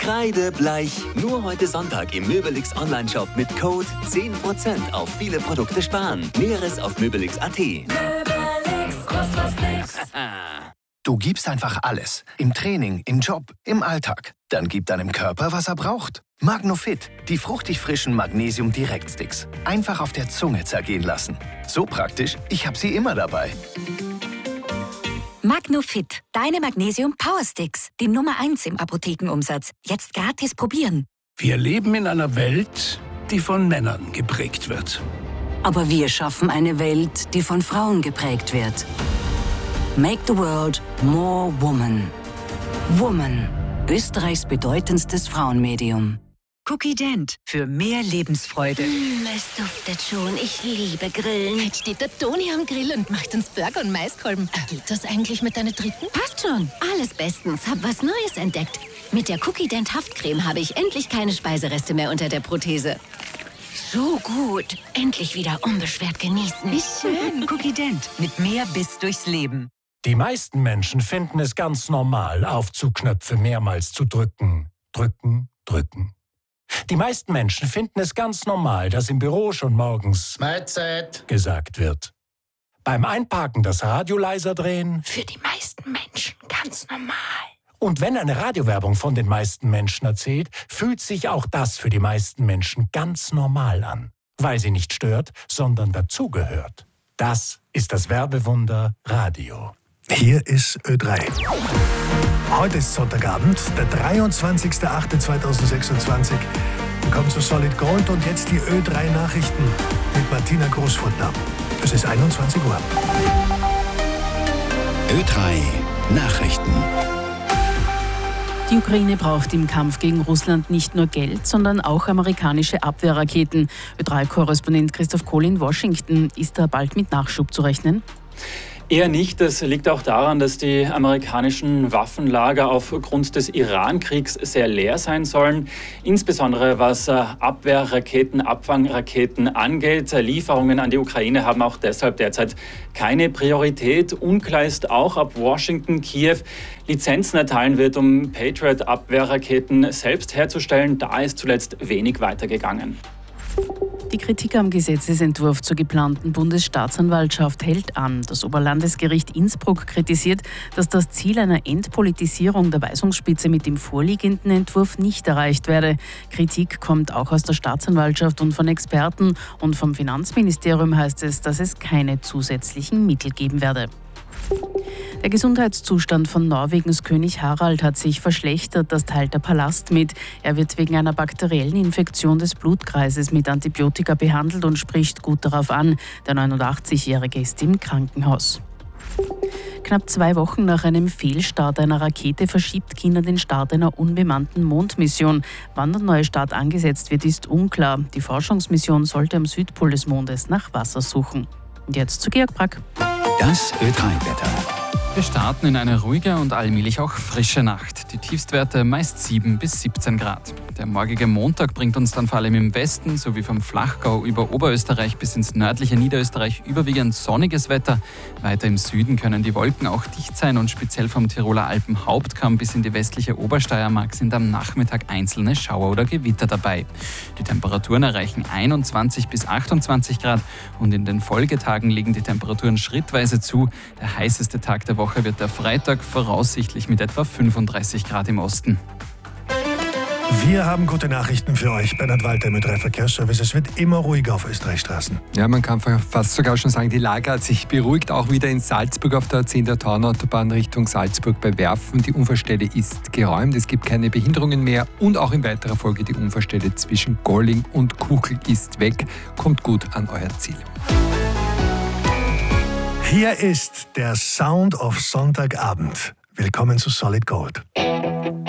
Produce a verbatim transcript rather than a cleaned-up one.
Kreidebleich. Nur heute Sonntag im Möbelix Online-Shop mit Code zehn Prozent auf viele Produkte sparen. Näheres auf möbelix punkt at. Möbelix, kostet was nix. Du gibst einfach alles. Im Training, im Job, im Alltag. Dann gib deinem Körper, was er braucht. Magnofit, die fruchtig frischen Magnesium-Direktsticks. Einfach auf der Zunge zergehen lassen. So praktisch, ich habe sie immer dabei. Magnofit, deine Magnesium-Powersticks. Die Nummer eins im Apothekenumsatz. Jetzt gratis probieren. Wir leben in einer Welt, die von Männern geprägt wird. Aber wir schaffen eine Welt, die von Frauen geprägt wird. Make the world more woman. Woman, Österreichs bedeutendstes Frauenmedium. Cookie Dent für mehr Lebensfreude. Mm, es duftet schon. Ich liebe Grillen. Jetzt steht der Toni am Grill und macht uns Burger und Maiskolben. Geht das eigentlich mit deiner dritten? Passt schon. Alles bestens. Hab was Neues entdeckt. Mit der Cookie Dent Haftcreme habe ich endlich keine Speisereste mehr unter der Prothese. So gut. Endlich wieder unbeschwert genießen. Wie schön. Cookie Dent mit mehr Biss durchs Leben. Die meisten Menschen finden es ganz normal, Aufzugknöpfe mehrmals zu drücken. Drücken, drücken. Die meisten Menschen finden es ganz normal, dass im Büro schon morgens Mahlzeit gesagt wird. Beim Einparken das Radio leiser drehen. Für die meisten Menschen ganz normal. Und wenn eine Radiowerbung von den meisten Menschen erzählt, fühlt sich auch das für die meisten Menschen ganz normal an. Weil sie nicht stört, sondern dazugehört. Das ist das Werbewunder Radio. Hier ist Ö drei. Heute ist Sonntagabend, der dreiundzwanzigster achter zweitausendsechsundzwanzig. Willkommen zu Solid Gold und jetzt die Ö drei Nachrichten mit Martina Großfurtner. Es ist einundzwanzig Uhr. Ö drei Nachrichten. Die Ukraine braucht im Kampf gegen Russland nicht nur Geld, sondern auch amerikanische Abwehrraketen. Ö drei Korrespondent Christoph Kohl in Washington. Ist da bald mit Nachschub zu rechnen? Eher nicht. Das liegt auch daran, dass die amerikanischen Waffenlager aufgrund des Iran-Kriegs sehr leer sein sollen. Insbesondere was Abwehrraketen, Abfangraketen angeht. Lieferungen an die Ukraine haben auch deshalb derzeit keine Priorität. Unklar ist auch, ob Washington Kiew Lizenzen erteilen wird, um Patriot-Abwehrraketen selbst herzustellen. Da ist zuletzt wenig weitergegangen. Die Kritik am Gesetzesentwurf zur geplanten Bundesstaatsanwaltschaft hält an. Das Oberlandesgericht Innsbruck kritisiert, dass das Ziel einer Entpolitisierung der Weisungsspitze mit dem vorliegenden Entwurf nicht erreicht werde. Kritik kommt auch aus der Staatsanwaltschaft und von Experten. Und vom Finanzministerium heißt es, dass es keine zusätzlichen Mittel geben werde. Der Gesundheitszustand von Norwegens König Harald hat sich verschlechtert, das teilt der Palast mit. Er wird wegen einer bakteriellen Infektion des Blutkreises mit Antibiotika behandelt und spricht gut darauf an. Der neunundachtzigjährige ist im Krankenhaus. Knapp zwei Wochen nach einem Fehlstart einer Rakete verschiebt China den Start einer unbemannten Mondmission. Wann der neue Start angesetzt wird, ist unklar. Die Forschungsmission sollte am Südpol des Mondes nach Wasser suchen. Und jetzt zu Georg Brack. Das Ö drei Wetter. Wir starten in eine ruhige und allmählich auch frische Nacht. Die Tiefstwerte meist sieben bis siebzehn Grad. Der morgige Montag bringt uns dann vor allem im Westen sowie vom Flachgau über Oberösterreich bis ins nördliche Niederösterreich überwiegend sonniges Wetter. Weiter im Süden können die Wolken auch dicht sein und speziell vom Tiroler Alpenhauptkamm bis in die westliche Obersteiermark sind am Nachmittag einzelne Schauer oder Gewitter dabei. Die Temperaturen erreichen einundzwanzig bis achtundzwanzig Grad und in den Folgetagen legen die Temperaturen schrittweise zu. Der heißeste Tag der Woche wird der Freitag, voraussichtlich mit etwa fünfunddreißig Grad im Osten. Wir haben gute Nachrichten für euch. Bernhard Walter mit drei Verkehrsservice. Es wird immer ruhiger auf Österreichstraßen. Ja, man kann fast sogar schon sagen, die Lage hat sich beruhigt. Auch wieder in Salzburg auf der A zehn der Taunautobahn Richtung Salzburg bei Werfen. Die Unfallstelle ist geräumt. Es gibt keine Behinderungen mehr. Und auch in weiterer Folge die Unfallstelle zwischen Golling und Kuchel ist weg. Kommt gut an euer Ziel. Hier ist der Sound of Sonntagabend. Willkommen zu Solid Gold.